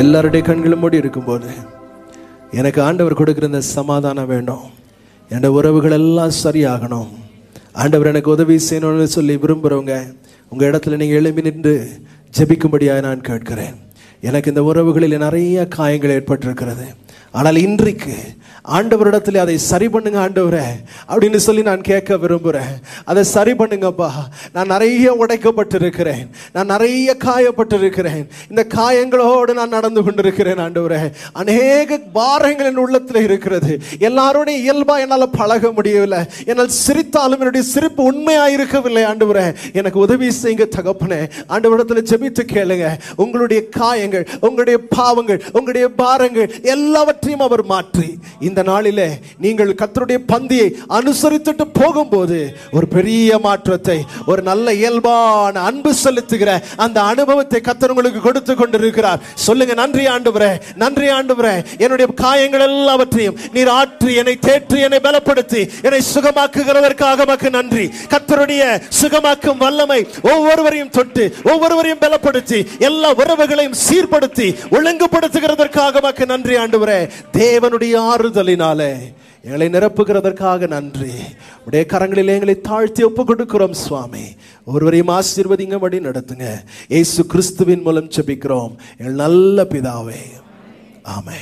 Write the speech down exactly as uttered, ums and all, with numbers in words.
எல்லாருடைய கண்களும் மூடி இருக்கும்போது எனக்கு ஆண்டவர் கொடுக்குற இந்த சமாதானம் வேணும், என்னோட உறவுகள் எல்லாம் சரியாகணும், ஆண்டவர் எனக்கு உதவி செய்யணும்னு சொல்லி விரும்புகிறவங்க உங்கள் இடத்துல நீங்கள் எழுப்பி நின்று ஜெபிக்கும்படியாக நான் கேட்கிறேன். எனக்கு இந்த உறவுகளில் நிறைய காயங்கள் ஏற்பட்டிருக்கிறது. ஆனால் இன்றைக்கு ஆண்டவரிடத்துல அதை சரி பண்ணுங்க ஆண்டவரே அப்படின்னு சொல்லி நான் கேட்க விரும்புகிறேன். அதை சரி பண்ணுங்கப்பா. நான் நிறைய உடைக்கப்பட்டிருக்கிறேன், நான் நிறைய காயப்பட்டிருக்கிறேன். இந்த காயங்களோடு நான் நடந்து கொண்டிருக்கிறேன் ஆண்டவரே. அநேக பாரங்கள் என் உள்ளத்தில் இருக்கிறது. எல்லாரோடையும் இயல்பா என்னால் பழக முடியவில்லை. என்னால் சிரித்தாலும் என்னுடைய சிரிப்பு உண்மையாக இருக்கவில்லை ஆண்டவரே. எனக்கு உதவி செய்யுங்க தகப்பனே. ஆண்டவரிடத்தில் ஜெபித்து கேளுங்க. உங்களுடைய காயங்கள், உங்களுடைய பாவங்கள், உங்களுடைய பாரங்கள் எல்லாவற்றையும் அவர் மாற்றி இந்த நாளிலே நீங்கள் கர்த்தருடைய பந்தியை அனுசரித்துட்டு போகும்போது ஒரு பெரிய மாற்றத்தை, ஒரு நல்ல இயல்பான அன்பு செலுத்துகிற அந்த அனுபவத்தை கர்த்தர் உங்களுக்கு கொடுத்து கொண்டிருக்கிறார். சொல்லுங்க, நன்றி ஆண்டவரே, நன்றி ஆண்டவரே. என்னுடைய காயங்கள் எல்லாவற்றையும் நீர் ஆற்றி என்னை தேற்றி என்னை பலப்படுத்தி என்னை சுகமாக்குகிறதற்காக மக்கு நன்றி. கர்த்தருடைய சுகமாக்கும் வல்லமை ஒவ்வொருவரையும் தொட்டு ஒவ்வொருவரையும் பலப்படுத்தி எல்லா உறவுகளையும் சீர்படுத்தி ஒழுங்குபடுத்துகிறதற்காக மக்கு நன்றி ஆண்டவரே. தேவனுடைய ஆறுதலினாலே எங்களை நிரப்புகிறதற்காக நன்றி. உடைய கரங்களில் எங்களை தாழ்த்தி ஒப்பு கொடுக்கிறோம் சுவாமி. ஒருவரையும் ஆசீர்வதிங்க, வழி நடத்துங்க. இயேசு கிறிஸ்துவின் மூலம் ஜெபிக்கிறோம் எங்கள் நல்ல பிதாவே, ஆமென்.